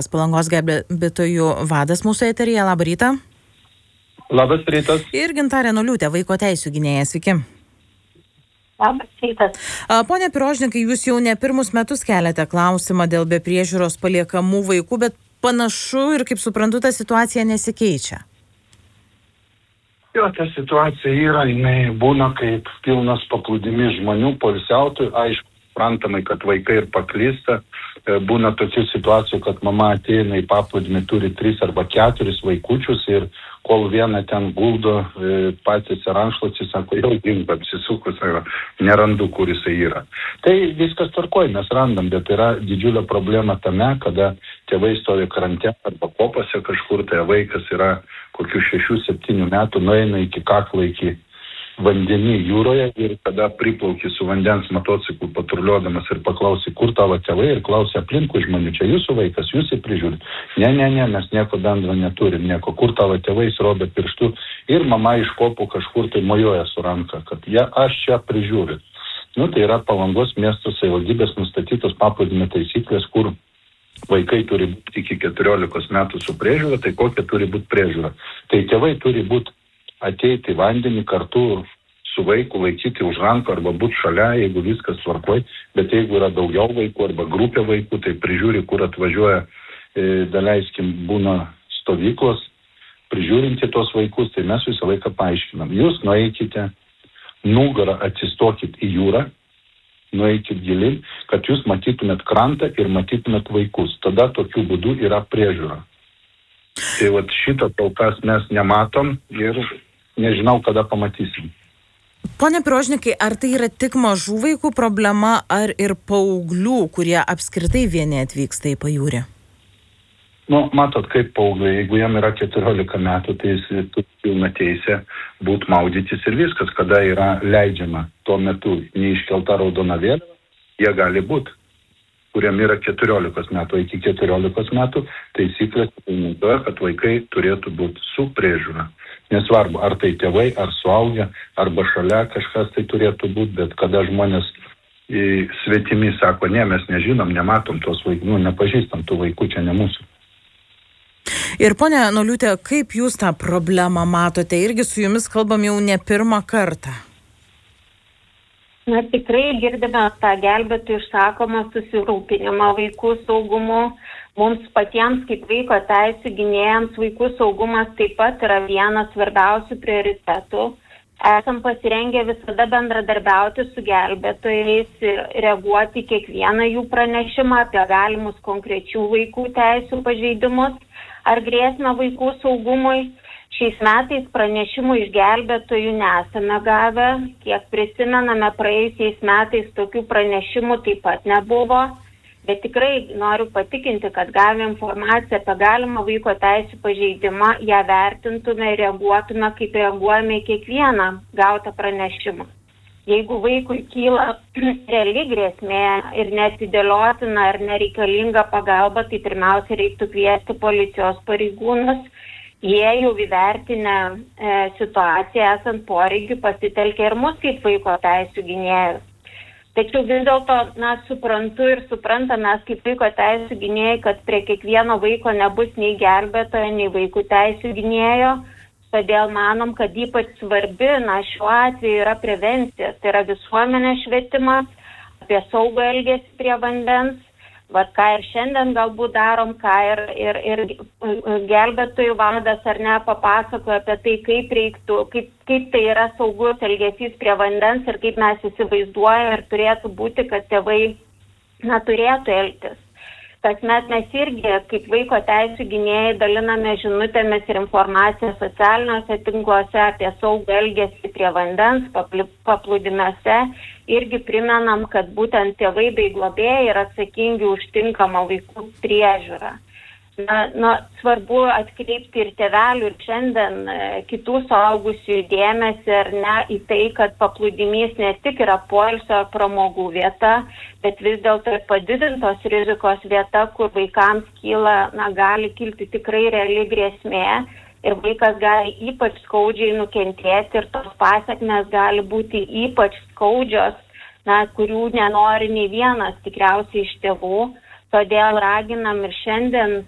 Palangos gelbėtojų vadas mūsų eteryje. Labą rytą. Labas rytas. Ir Gintarė Noliūtė, vaiko teisių gynėja. Sveiki. Labas rytas. Pone Pirožnikai, jūs jau ne pirmus metus keliate klausimą dėl be priežiūros paliekamų vaikų, bet panašu ir, kaip suprantu, ta situacija nesikeičia. Jo, ta situacija yra, jinai būna kaip pilnas paplūdimys žmonių, poilsiautojų, aišku, suprantamai, kad vaikai ir paklysta. Būna tokių situacijų, kad mama ateina į paplūdimį, turi 3 arba 4 vaikučius ir kol vieną ten guldo, patys rankšluosčiai, sako, jau dingo, apsisukus, nerandu, kur jisai yra. Tai viskas tvarkoj, mes randam, bet yra didžiulė problema tame, kada tėvai stovi krante arba kopose kažkur, tai vaikas yra kokių 6-7 metų, nueina iki kaklo, iki vandenį jūroje ir kada priplauki su vandens motociklu patruliuodamas ir paklausi, kur tavo tėvai, ir klausi aplinkui žmonių, čia jūsų vaikas, jūs jį prižiūrit. Ne, mes nieko bendro neturim, nieko, kur tavo tėvai, jis rodo pirštu ir mama iš kopų kažkur tai mojuoja su ranka, kad aš čia prižiūriu. Tai yra Palangos miesto savivaldybės nustatytos paplūdimio taisyklės, kur vaikai turi būti iki 14 metų su priežiūra, tai kokia turi būti priežiūra. Tai tėvai turi būti ateiti į vandenį kartu su vaiku, laikyti už ranką arba būti šalia, jeigu viskas tvarkoj, bet jeigu yra daugiau vaikų arba grupė vaikų, tai prižiūri, kur atvažiuoja, daleiskim, būna stovyklos, prižiūrinti tos vaikus, tai mes visą laiką paaiškinam. Jūs nueikite, nugarą atsistokit į jūrą, nueikit gilin, kad jūs matytumėt krantą ir matytumėt vaikus. Tada tokiu būdu yra priežiūra. Tai šito kol kas mes nematom ir nežinau, kada pamatysim. Pone Pirožnikai, ar tai yra tik mažų vaikų problema, ar ir paauglių, kurie apskritai vieni atvyksta į pajūrį? Matot, kaip paaugliai, jeigu jam yra 14 metų, tai jis turi pilną teisę būti maudytis ir viskas, kada yra leidžiama tuo metu neiškelta raudona vėliava, jie gali būti, kuriam yra 14 metų, iki 14 metų taisyklės naudoja, kad vaikai turėtų būti su priežiūra. Nesvarbu, ar tai tėvai, ar suaugę, arba šalia kažkas tai turėtų būti, bet kada žmonės svetimi sako, ne, mes nežinom, nematom tos vaikų, nepažįstam tų vaikų, čia ne mūsų. Ir ponia Noliūtė, kaip jūs tą problemą matote? Irgi su jumis kalbam jau ne pirmą kartą. Tikrai girdime tą gelbėtojų išsakomą susirūpinimą vaikų saugumu. Mums patiems kaip vaiko teisių gynėjams vaikų saugumas taip pat yra vienas svarbiausių prioritetų. Esam pasirengę visada bendradarbiauti su gelbėtojais ir reaguoti kiekvieną jų pranešimą apie galimus konkrečių vaikų teisių pažeidimus ar grėsmę vaikų saugumui. Šiais metais pranešimų iš gelbėtojų nesame gavę. Kiek prisimename, praėjusiais metais tokių pranešimų taip pat nebuvo. Bet tikrai noriu patikinti, kad gavę informaciją apie galimą vaiko teisių pažeidimą, ją vertintume ir reaguotume, kaip reaguojame į kiekvieną gautą pranešimą. Jeigu vaikui kyla reali grėsmė ir neatidėliotina ar nereikalinga pagalba, tai pirmiausia reiktų kviesti policijos pareigūnus. Jie jau įvertinę situaciją esant poreikiu pasitelkia ir mus kaip vaiko teisių gynėjus. Tačiau vis dėlto, suprantu ir suprantame kaip vaiko teisių gynėjai, kad prie kiekvieno vaiko nebus nei gelbėtojo, nei vaikų teisių gynėjo. Todėl manom, kad ypač svarbi šiuo atveju yra prevencija. Tai yra visuomenės švietimas apie saugų elgesį prie vandens. Ką ir šiandien galbūt darom, ką ir gelbėtojų vadas ar ne papasakoja apie tai, kaip tai yra saugus elgesys prie vandens ir kaip mes įsivaizduojame ir turėtų būti, kad tėvai turėtų elgtis. Kasmet mes irgi, kaip vaiko teisių gynėjai, daliname žinutėmis ir informaciją socialiniuose tinkluose apie saugų elgesį prie vandens, paplūdimiuose. Irgi primenam, kad būtent tėvai bei globėjai yra atsakingi už tinkamą vaikų priežiūrą. Svarbu atkreipti ir tėvelių ir šiandien kitų suaugusiųjų dėmesį ar ne į tai, kad paplūdimys ne tik yra poilsio ar pramogų vieta, bet vis dėlto ir padidintos rizikos vieta, kur vaikams gali kilti tikrai reali grėsmė ir vaikas gali ypač skaudžiai nukentėti ir tos pasekmės gali būti ypač skaudžios, kurių nenori nei vienas tikriausiai iš tėvų. Todėl raginam ir šiandien